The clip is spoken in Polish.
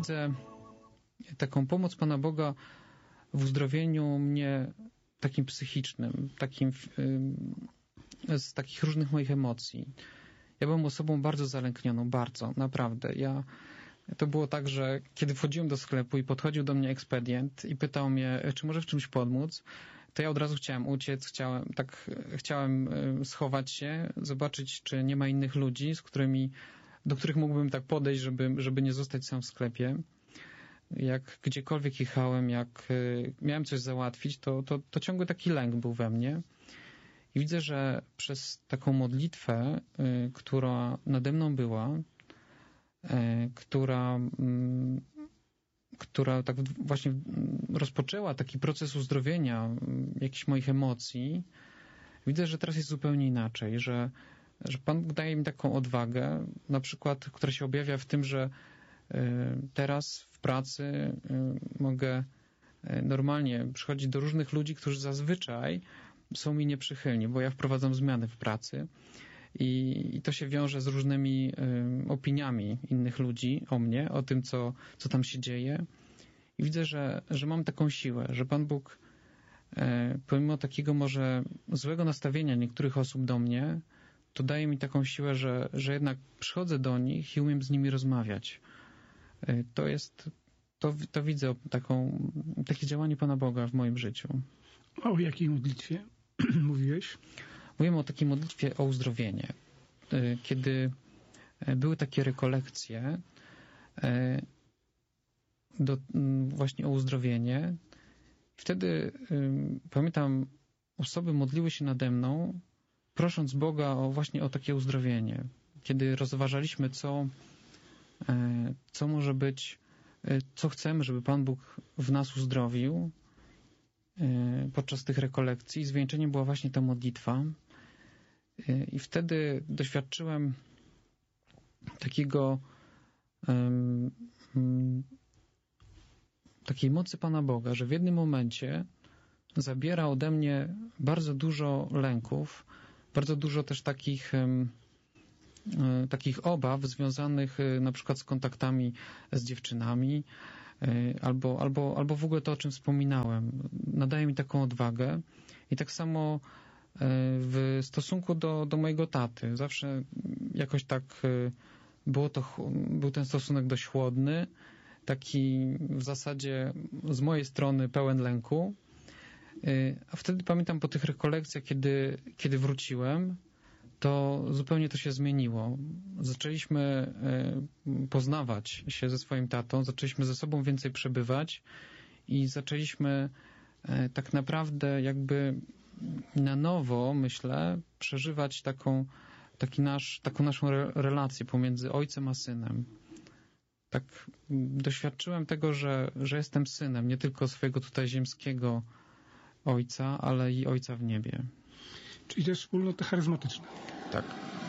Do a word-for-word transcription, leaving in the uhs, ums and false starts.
widzę taką pomoc Pana Boga w uzdrowieniu mnie takim psychicznym, takim z takich różnych moich emocji. Ja byłem osobą bardzo zalęknioną, bardzo, naprawdę. Ja, to było tak, że kiedy wchodziłem do sklepu i podchodził do mnie ekspedient i pytał mnie, czy może w czymś pomóc, to ja od razu chciałem uciec, chciałem, tak, chciałem schować się, zobaczyć, czy nie ma innych ludzi, z którymi, do których mógłbym tak podejść, żeby, żeby nie zostać sam w sklepie. Jak gdziekolwiek jechałem, jak miałem coś załatwić, to, to, to ciągle taki lęk był we mnie. I widzę, że przez taką modlitwę, y, która nade mną była, y, która, y, która tak właśnie rozpoczęła taki proces uzdrowienia y, jakichś moich emocji, widzę, że teraz jest zupełnie inaczej, że, że Pan Bóg daje mi taką odwagę, na przykład, która się objawia w tym, że y, teraz w pracy y, mogę y, normalnie przychodzić do różnych ludzi, którzy zazwyczaj są mi nieprzychylni, bo ja wprowadzam zmiany w pracy i, i to się wiąże z różnymi y, opiniami innych ludzi o mnie, o tym, co, co tam się dzieje. I widzę, że, że mam taką siłę, że Pan Bóg y, pomimo takiego może złego nastawienia niektórych osób do mnie, to daje mi taką siłę, że, że jednak przychodzę do nich i umiem z nimi rozmawiać. Y, to jest, to, to widzę taką, takie działanie Pana Boga w moim życiu. O jakiej modlitwie mówiłeś? Mówimy o takiej modlitwie o uzdrowienie. Kiedy były takie rekolekcje do, właśnie o uzdrowienie, wtedy pamiętam, osoby modliły się nade mną, prosząc Boga o właśnie o takie uzdrowienie. Kiedy rozważaliśmy, co, co może być, co chcemy, żeby Pan Bóg w nas uzdrowił, podczas tych rekolekcji, zwieńczeniem była właśnie ta modlitwa i wtedy doświadczyłem takiego um, um, takiej mocy Pana Boga, że w jednym momencie zabiera ode mnie bardzo dużo lęków, bardzo dużo też takich um, takich obaw związanych na przykład z kontaktami z dziewczynami, albo, albo, albo w ogóle to, o czym wspominałem. Nadaje mi taką odwagę i tak samo w stosunku do, do mojego taty. Zawsze jakoś tak było to, był ten stosunek dość chłodny, taki w zasadzie z mojej strony pełen lęku. A wtedy pamiętam po tych rekolekcjach, kiedy, kiedy wróciłem, to zupełnie to się zmieniło. Zaczęliśmy poznawać się ze swoim tatą, zaczęliśmy ze sobą więcej przebywać i zaczęliśmy tak naprawdę jakby na nowo, myślę, przeżywać taką, taki nasz, taką naszą relację pomiędzy ojcem a synem. Tak doświadczyłem tego, że, że jestem synem nie tylko swojego tutaj ziemskiego ojca, ale i ojca w niebie. Czyli też wspólnota charyzmatyczna. Tak.